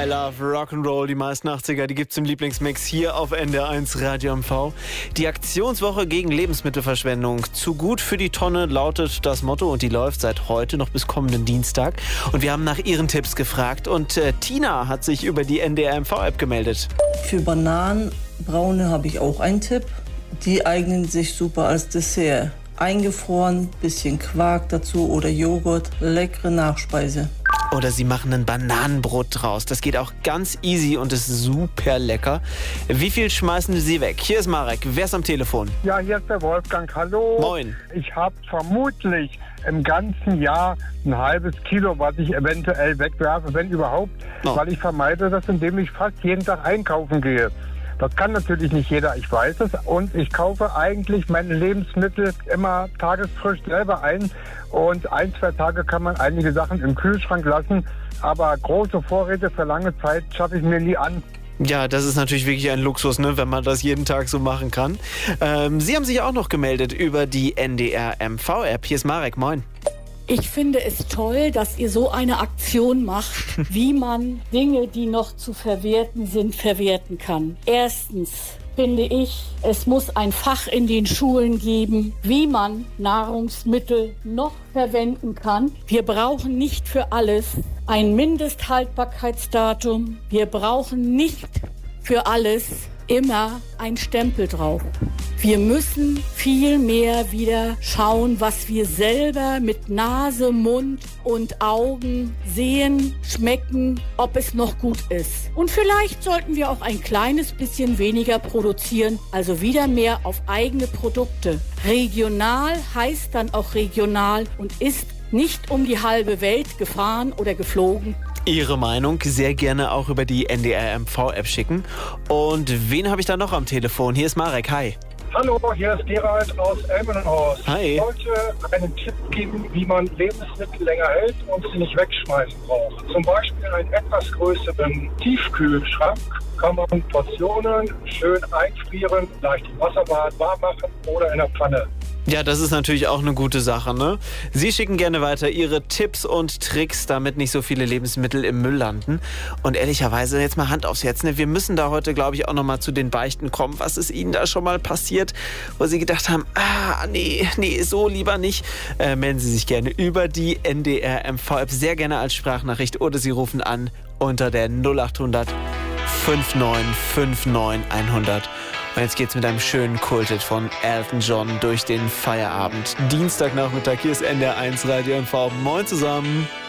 I Love Rock'n'Roll, die meisten 80er, die gibt's im Lieblingsmix hier auf NDR1 Radio MV. Die Aktionswoche gegen Lebensmittelverschwendung. Zu gut für die Tonne lautet das Motto und die läuft seit heute noch bis kommenden Dienstag. Und wir haben nach ihren Tipps gefragt und Tina hat sich über die NDR MV-App gemeldet. Für Bananenbraune habe ich auch einen Tipp. Die eignen sich super als Dessert. Eingefroren, bisschen Quark dazu oder Joghurt, leckere Nachspeise. Oder sie machen ein Bananenbrot draus. Das geht auch ganz easy und ist super lecker. Wie viel schmeißen Sie weg? Hier ist Marek. Wer ist am Telefon? Ja, hier ist der Wolfgang. Hallo. Moin. Ich habe vermutlich im ganzen Jahr ein halbes Kilo, was ich eventuell wegwerfe, wenn überhaupt, weil ich vermeide das, indem ich fast jeden Tag einkaufen gehe. Das kann natürlich nicht jeder, ich weiß es. Und ich kaufe eigentlich meine Lebensmittel immer tagesfrisch selber ein. Und 1-2 Tage kann man einige Sachen im Kühlschrank lassen. Aber große Vorräte für lange Zeit schaffe ich mir nie an. Ja, das ist natürlich wirklich ein Luxus, ne, wenn man das jeden Tag so machen kann. Sie haben sich auch noch gemeldet über die NDR MV-App. Hier ist Marek, moin. Ich finde es toll, dass ihr so eine Aktion macht, wie man Dinge, die noch zu verwerten sind, verwerten kann. Erstens finde ich, es muss ein Fach in den Schulen geben, wie man Nahrungsmittel noch verwenden kann. Wir brauchen nicht für alles ein Mindesthaltbarkeitsdatum. Wir brauchen nicht für alles immer ein Stempel drauf. Wir müssen viel mehr wieder schauen, was wir selber mit Nase, Mund und Augen sehen, schmecken, ob es noch gut ist. Und vielleicht sollten wir auch ein kleines bisschen weniger produzieren, also wieder mehr auf eigene Produkte. Regional heißt dann auch regional und ist nicht um die halbe Welt gefahren oder geflogen. Ihre Meinung sehr gerne auch über die NDR MV-App schicken. Und wen habe ich da noch am Telefon? Hier ist Marek, hi. Hallo, hier ist Gerald aus Elmenhaus. Hi. Ich wollte einen Tipp geben, wie man Lebensmittel länger hält und sie nicht wegschmeißen braucht. Zum Beispiel einen etwas größeren Tiefkühlschrank kann man Portionen schön einfrieren, leicht im Wasserbad warm machen oder in der Pfanne. Ja, das ist natürlich auch eine gute Sache, ne? Sie schicken gerne weiter Ihre Tipps und Tricks, damit nicht so viele Lebensmittel im Müll landen. Und ehrlicherweise, jetzt mal Hand aufs Herz, ne? Wir müssen da heute, glaube ich, auch nochmal zu den Beichten kommen. Was ist Ihnen da schon mal passiert, wo Sie gedacht haben, nee, so lieber nicht? Melden Sie sich gerne über die NDR MV-App, sehr gerne als Sprachnachricht oder Sie rufen an unter der 0800 5959 100. Und jetzt geht's mit einem schönen Kulthit von Elton John durch den Feierabend. Dienstagnachmittag, hier ist NDR1 Radio MV. Moin zusammen.